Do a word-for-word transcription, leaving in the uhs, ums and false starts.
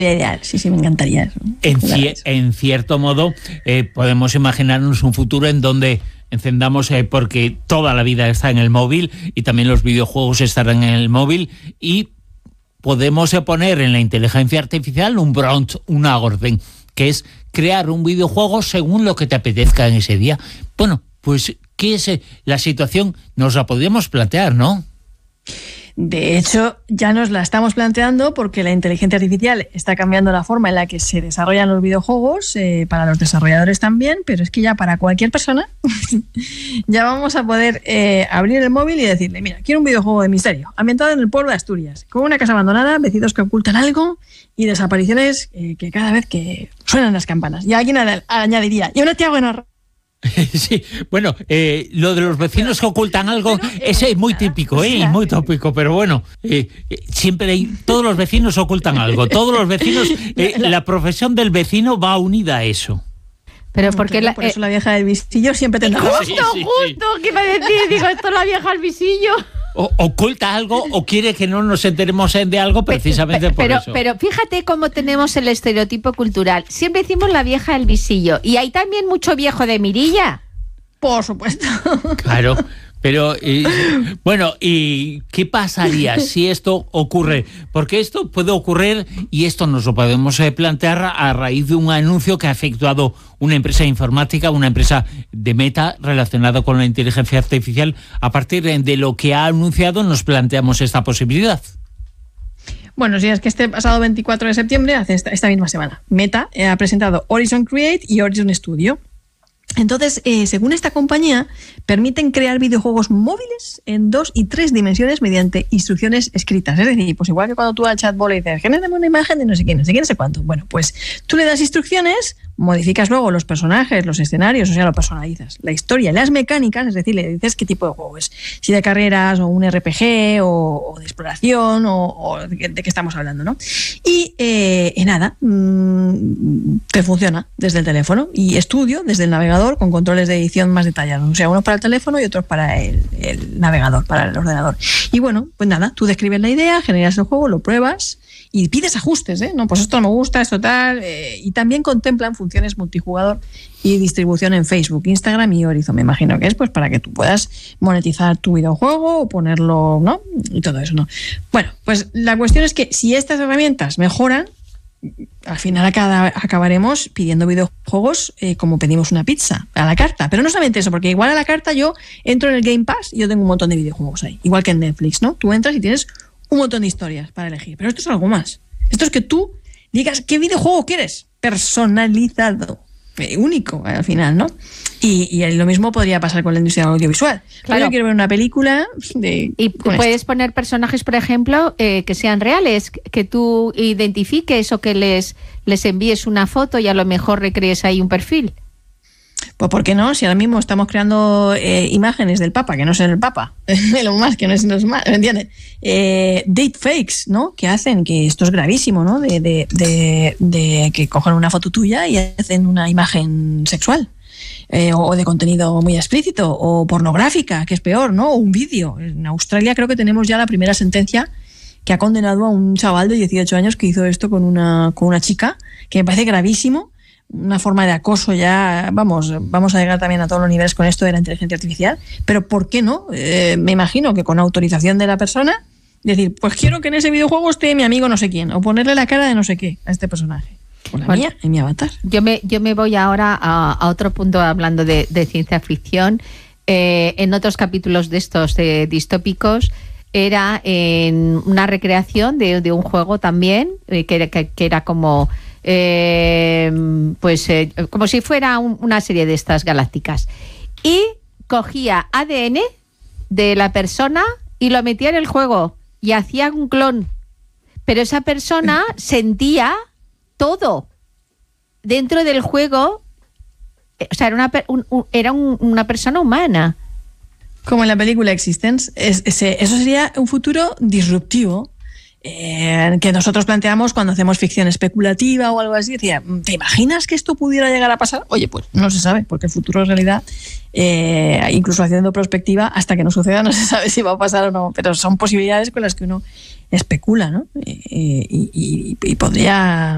ideal, sí, sí, me encantaría eso. En, ci- en cierto modo, eh, podemos imaginarnos un futuro en donde encendamos, eh, porque toda la vida está en el móvil y también los videojuegos estarán en el móvil, y podemos eh, poner en la inteligencia artificial un prompt, una orden, que es crear un videojuego según lo que te apetezca en ese día. Bueno, pues, ¿qué es eh, la situación? Nos la podríamos plantear, ¿no? De hecho, ya nos la estamos planteando porque la inteligencia artificial está cambiando la forma en la que se desarrollan los videojuegos, eh, para los desarrolladores también, pero es que ya para cualquier persona ya vamos a poder eh, abrir el móvil y decirle, mira, quiero un videojuego de misterio, ambientado en el pueblo de Asturias, con una casa abandonada, vecinos que ocultan algo y desapariciones eh, que cada vez que suenan las campanas. Y alguien añadiría, y una tía buena. Sí, bueno, eh, lo de los vecinos que ocultan algo, pero, eh, ese es muy típico, eh, y muy tópico, pero bueno, eh, eh, siempre hay, todos los vecinos ocultan algo, todos los vecinos, eh, la profesión del vecino va unida a eso. Pero porque claro, la, por eso la vieja del visillo siempre tendrá... Justo, sí, sí, justo, sí. ¿Qué iba a decir? Digo, esto es la vieja del visillo. O, oculta algo o quiere que no nos enteremos de algo precisamente pero, por pero, eso. Pero fíjate cómo tenemos el estereotipo cultural. Siempre decimos la vieja del visillo. Y hay también mucho viejo de mirilla. Por supuesto. Claro, pero eh, bueno, ¿y qué pasaría si esto ocurre? Porque esto puede ocurrir, y esto nos lo podemos eh, plantear a raíz de un anuncio que ha efectuado una empresa informática, una empresa de Meta relacionada con la inteligencia artificial. A partir de lo que ha anunciado nos planteamos esta posibilidad. Bueno, sí, es que este pasado veinticuatro de septiembre, hace esta, esta misma semana, Meta eh, ha presentado Horizon Create y Horizon Studio. Entonces, eh, según esta compañía, permiten crear videojuegos móviles en dos y tres dimensiones mediante instrucciones escritas. Es decir, pues igual que cuando tú al chatbot le dices, genérame una imagen de no sé quién, no sé quién, no sé cuánto. Bueno, pues tú le das instrucciones, modificas luego los personajes, los escenarios, o sea, lo personalizas. La historia, las mecánicas, es decir, le dices qué tipo de juego es. Si de carreras, o un R P G, o, o de exploración, o, o de, de qué estamos hablando, ¿no? Y eh, eh, nada, mmm, te funciona desde el teléfono. Y Studio desde el navegador, con controles de edición más detallados, o sea, unos para el teléfono y otros para el, el navegador, para el ordenador. Y bueno, pues nada, tú describes la idea, generas el juego, lo pruebas y pides ajustes, ¿eh? No, pues esto no me gusta, esto tal, eh, y también contemplan funciones multijugador y distribución en Facebook, Instagram y Horizon, me imagino que es pues para que tú puedas monetizar tu videojuego o ponerlo, ¿no? Y todo eso, ¿no? Bueno, pues la cuestión es que si estas herramientas mejoran, al final acabaremos pidiendo videojuegos eh, como pedimos una pizza, a la carta. Pero no solamente eso, porque igual a la carta yo entro en el Game Pass y yo tengo un montón de videojuegos ahí, igual que en Netflix, ¿no? Tú entras y tienes un montón de historias para elegir. Pero esto es algo más. Esto es que tú digas qué videojuego quieres, personalizado, eh, único al final, ¿no? Y, y lo mismo podría pasar con la industria audiovisual. Claro. Yo quiero ver una película de... Y puedes esto. poner personajes, por ejemplo, eh, que sean reales, que tú identifiques o que les, les envíes una foto y a lo mejor recrees ahí un perfil. Pues ¿por qué no? Si ahora mismo estamos creando eh, imágenes del Papa, que no es el Papa, lo más que no es los más, ¿me entiendes? Eh, deepfakes, ¿no? Que hacen, que esto es gravísimo, ¿no? De, de, de, de que cogen una foto tuya y hacen una imagen sexual. Eh, o de contenido muy explícito, o pornográfica, que es peor, ¿no? O un vídeo. En Australia creo que tenemos ya la primera sentencia que ha condenado a un chaval de dieciocho años que hizo esto con una, con una chica, que me parece gravísimo, una forma de acoso ya, vamos, vamos a llegar también a todos los niveles con esto de la inteligencia artificial, pero ¿por qué no? Eh, me imagino que con autorización de la persona, decir, pues quiero que en ese videojuego esté mi amigo no sé quién, o ponerle la cara de no sé qué a este personaje. Pues la bueno, mía, en mi avatar. Yo me, yo me voy ahora a, a otro punto hablando de, de ciencia ficción. Eh, en otros capítulos de estos de distópicos era en una recreación de, de un juego también, eh, que, que, que era como eh, pues eh, como si fuera un, una serie de estas galácticas. Y cogía A D N de la persona y lo metía en el juego y hacía un clon. Pero esa persona sentía todo dentro del juego, o sea, era una, un, un, era un, una persona humana. Como en la película Existence. Es, ese, eso sería un futuro disruptivo eh, que nosotros planteamos cuando hacemos ficción especulativa o algo así. Decía, ¿te imaginas que esto pudiera llegar a pasar? Oye, pues no se sabe, porque el futuro en realidad, eh, incluso haciendo prospectiva, hasta que no suceda no se sabe si va a pasar o no, pero son posibilidades con las que uno especula, ¿no? Y, y, y, y podría